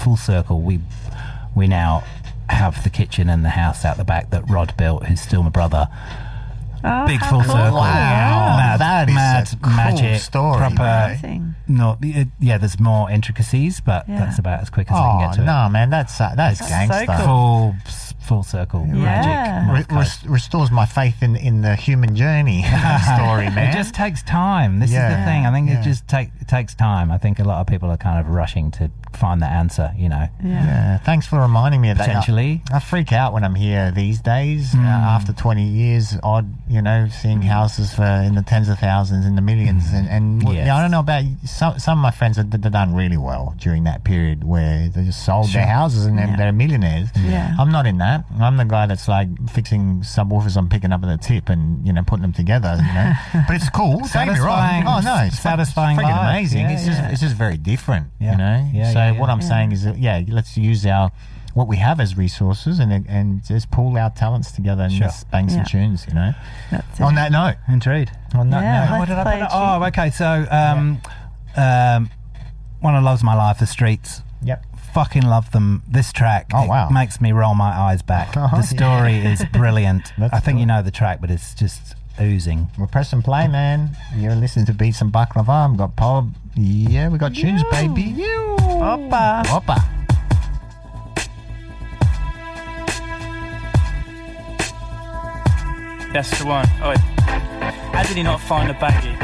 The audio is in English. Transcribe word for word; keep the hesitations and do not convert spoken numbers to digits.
full circle. We we now have the kitchen and the house out the back that Rod built, who's still my brother. Oh, Big how full cool. circle. Wow, Mad, that is mad a cool magic story. Proper. Amazing. Not, it, yeah, there's more intricacies, but Yeah. that's about as quick as I Oh, can get to no, man, that's uh, that's That's gangster. so it. cool. Full full circle Yeah. magic. Re- North Coast. res- restores my faith in, in the human journey story, man. It just takes time. This Yeah. is the thing. I think Yeah. it just take, it takes time. I think a lot of people are kind of rushing to find the answer, you know. Yeah. Yeah, thanks for reminding me of that. Potentially. I, I freak out when I'm here these days. Uh, after twenty years, odd, you know, seeing houses for in the tens of thousands, in the millions, and and w- Yes. yeah, I don't know about some. Some of my friends have, have done really well during that period where they just sold their Sure. houses and they're, Yeah. they're millionaires. Yeah. I'm not in that. I'm the guy that's like fixing subwoofers I'm picking up at the tip and you know putting them together. You know, but it's cool. Don't get me wrong. Satisfying- Oh no, it's satisfying freaking life. amazing. Yeah, it's just yeah. it's just very different. Yeah. You know. Yeah, so yeah, what yeah. I'm saying is that yeah, let's use our what we have as resources and and just pull our talents together and Sure. just bang some Yeah. tunes. You know. That's it. On that note. Indeed. On that Yeah, note. let's What did I play put? a Oh, tune. okay. So, um, um, one of Loves My Life, The Streets. Yep. Fucking love them. This track Oh, it wow. makes me roll my eyes back. Oh, the story is brilliant. That's I think cool. you know the track, but it's just oozing. We're pressing play, man. You're listening to Beats and Baklava. We've got Paul. Yeah, we got tunes, baby. You. Hoppa. Hoppa. That's the one. Oh, wait. How did he not find a baggie?